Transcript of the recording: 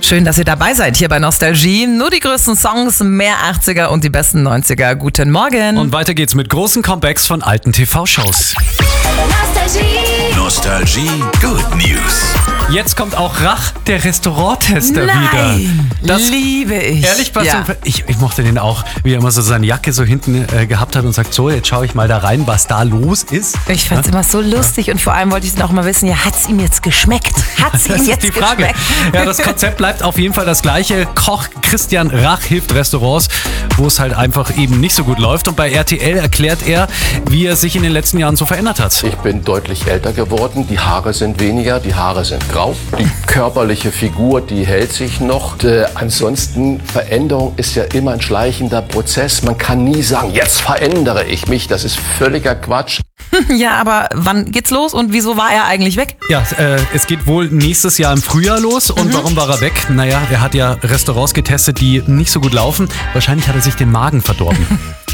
Schön, dass ihr dabei seid hier bei Nostalgie. Nur die größten Songs, mehr 80er und die besten 90er. Guten Morgen. Und weiter geht's mit großen Comebacks von alten TV-Shows. Nostalgie Good News. Jetzt kommt auch Rach, der Restauranttester Nein, wieder. Das liebe ich. Ehrlich, Ja. ich mochte den auch, wie er immer so seine Jacke so hinten gehabt hat und sagt, so, jetzt schaue ich mal da rein, was da los ist. Ich fand's immer so lustig und vor allem wollte ich dann auch mal wissen, ja, hat's ihm jetzt geschmeckt? Hat's ihm Das jetzt ist die Frage. geschmeckt? Ja, das Konzept bleibt auf jeden Fall das gleiche. Koch Christian Rach hilft Restaurants, wo es halt einfach eben nicht so gut läuft. Und bei RTL erklärt er, wie er sich in den letzten Jahren so verändert hat. Ich bin deutlich älter geworden, die Haare sind weniger, die Haare sind grau. Die körperliche Figur, die hält sich noch. Ansonsten, Veränderung ist ja immer ein schleichender Prozess. Man kann nie sagen, jetzt verändere ich mich. Das ist völliger Quatsch. Ja, aber wann geht's los und wieso war er eigentlich weg? Ja, es geht wohl nächstes Jahr im Frühjahr los. Und warum war er weg? Naja, er hat ja Restaurants getestet, die nicht so gut laufen. Wahrscheinlich hat er sich den Magen verdorben.